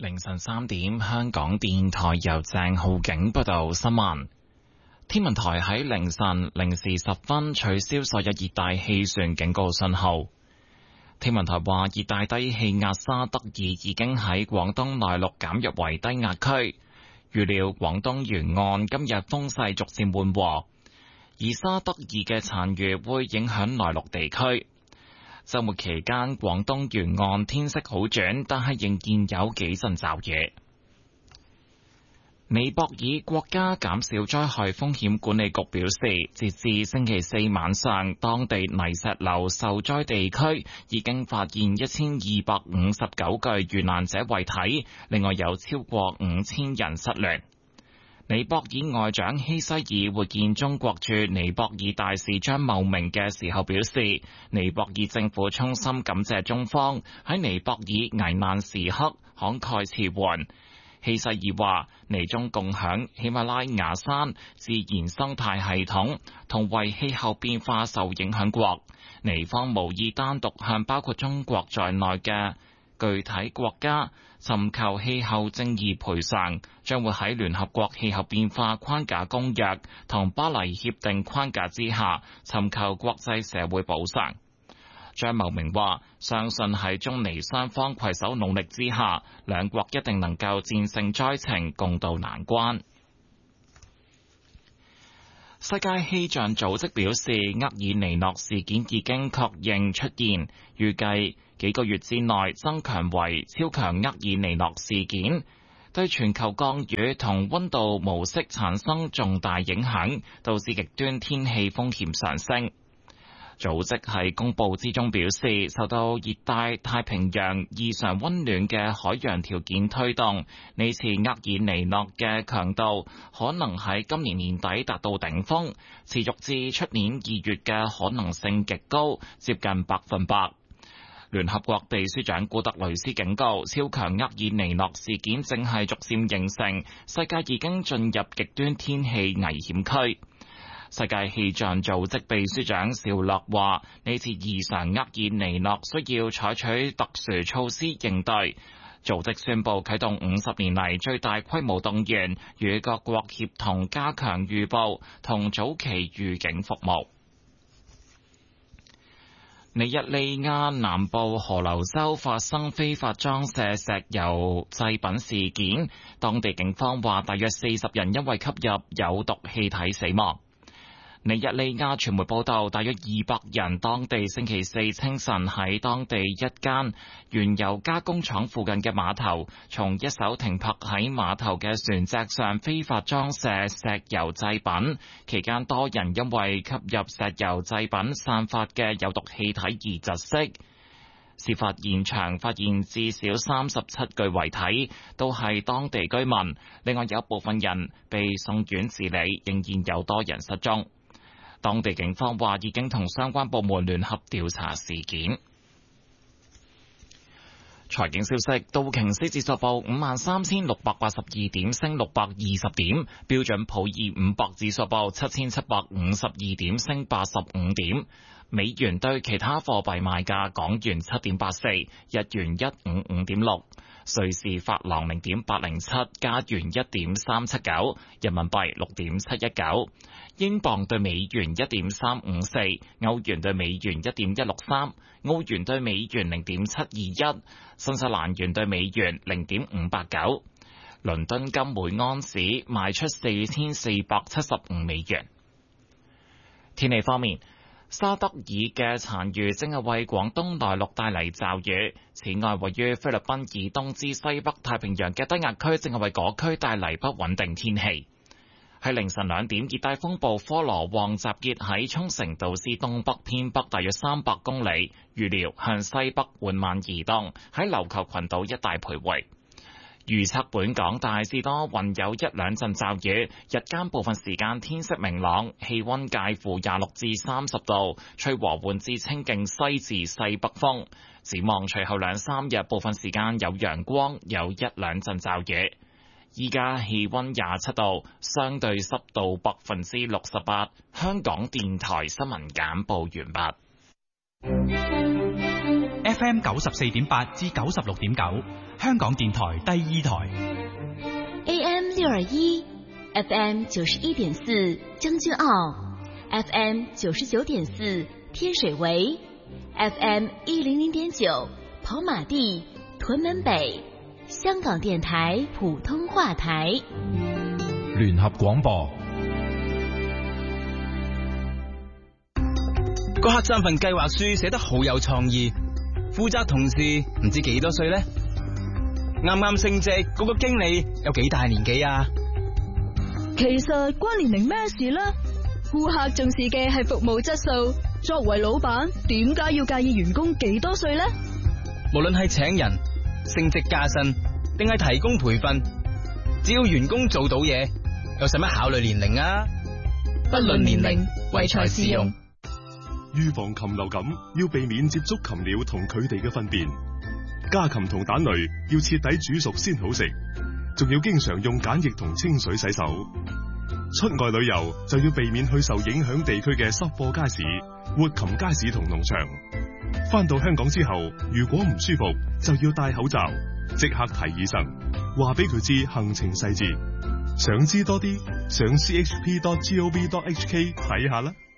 凌晨3點，香港電台由鄭浩景報道新聞。天文台喺凌晨0時10分取消所有熱帶氣旋警告信號。天文台話，熱帶低氣壓沙德爾已經喺廣東內陸減弱為低壓區，預料廣東沿岸今日風勢逐漸緩和，而沙德爾嘅殘餘會影響內陸地區。週末期間，廣東沿岸天色好轉，但係仍然有幾陣驟雨。尼泊爾國家減少災害風險管理局表示，截至星期四晚上，當地泥石流受災地區已經發現1259具遇難者遺體，另外有超過5000人失聯。尼泊爾外長希西爾會見中國駐尼泊爾大使張茂明嘅時候表示，尼泊爾政府衷心感謝中方喺尼泊爾危難時刻慷慨馳援。希西爾話，尼中共享喜馬拉雅山自然生態系統，同為氣候變化受影響國，尼方無意單獨向包括中國在內嘅具體國家尋求氣候正義賠償，將會喺聯合國氣候變化框架公約同巴黎協定框架之下尋求國際社會補償。張茂明話，相信喺中尼雙方攜手努力之下，兩國一定能夠戰勝災情，共度難關。世界氣象組織表示，厄爾尼諾事件已經確認出現，預計幾個月之內增強為超強厄爾尼諾事件，對全球降雨同溫度模式產生重大影響，導致極端天氣風險上升。組織喺公佈之中表示，受到熱帶太平洋異常溫暖嘅海洋條件推動，呢次厄爾尼諾嘅強度可能喺今年年底達到頂峰，持續至出年2月嘅可能性極高，接近100%。聯合國秘書長古特雷斯警告，超強厄爾尼諾事件正係逐漸形成，世界已經進入極端天氣危險區。世界氣象組織秘書長紹洛話，呢次異常厄爾尼諾需要採取特殊措施應對。組織宣布啟動50年嚟最大規模動員，與各國協同加強預報同早期預警服務。尼日利亞南部河流州發生非法裝卸石油製品事件，當地警方話大約40人因為吸入有毒氣體死亡。尼日利亞傳媒報道，大約200人當地星期四清晨喺當地一間原油加工廠附近嘅碼頭，從一艘停泊喺碼頭嘅船隻上非法裝卸石油製品，期間多人因為吸入石油製品散發嘅有毒氣體而窒息。事發現場發現至少37具遺體，都係當地居民，另外有部分人被送院治理，仍然有多人失蹤。當地警方話已經同相關部門聯合調查事件。財經消息，道瓊斯指數報53,682點，升620點；標準普爾500指數報7,752點，升85點。美元對其他貨幣賣價，港元7.84，日元155.6，瑞士法郎0.807，加元1.379，人民幣6.719，英鎊對美元1.354，歐元對美元1.163，澳元對美元0.721，新西蘭元對美元0.589。倫敦金每安士賣出4475美元。天氣方面，沙德爾嘅殘餘正係為廣東內陸帶嚟驟雨。此外，位於菲律賓以東至西北太平洋嘅低壓區正係為嗰區帶嚟不穩定天氣。喺凌晨2點，熱帶風暴科羅旺集結喺沖繩島之東北偏北大約300公里，預料向西北緩慢移動，喺琉球群島一帶徘徊。預測本港大致多雲，有1兩陣驟雨，日間部分時間天色明朗，氣溫介乎26至30度，吹和緩至清勁西至西北風。展望隨後2、3日，部分時間有陽光，有1兩陣驟雨。依家氣溫27度，相對濕度68%。香港電台新聞簡報完畢。 FM 94.8至96.9，香港電台第2台。 AM 621 FM 91.4將軍澳 FM 99.4天水圍 FM 100.9跑馬地屯門北，香港電台普通話台聯合廣播。 個黑三份計劃書寫得好有創意，負責同事唔知幾多歲呢？啱啱升職嗰個經理有幾大年紀啊？ 其實關年齡咩事呢？顧客重視嘅係服務質素，作為老闆點解要介意員工幾多歲呢？ 無論係請人、升職加薪定係提供培訓，只要員工做到嘢，又使乜考慮年齡啊？不論年齡，唯才是用。 預防禽流感，要避免接觸禽鳥同佢哋嘅糞便。家禽同蛋類要徹底煮熟先好食，仲要經常用梘液同清水洗手。出外旅遊就要避免去受影響地區嘅濕貨街市、活禽街市同農場。返到香港之後，如果唔舒服，就要戴口罩，即刻睇醫生，話俾佢知行程細節。想知多啲，上 chp.gov.hk 睇下啦。